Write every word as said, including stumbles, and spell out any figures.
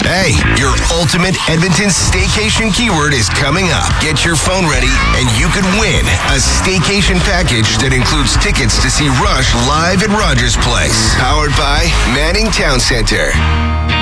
Hey, your ultimate Edmonton staycation keyword is coming up. Get your phone ready and you could win a staycation package that includes tickets to see Rush live at Rogers Place. Powered by Manning Town Center.